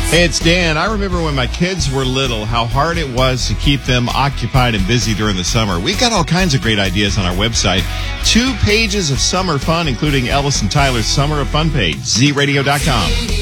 Hey, it's Dan. I remember when my kids were little, how hard it was to keep them occupied and busy during the summer. We've got all kinds of great ideas on our website. 2 pages of summer fun, including Ellis and Tyler's Summer of Fun page, zradio.com.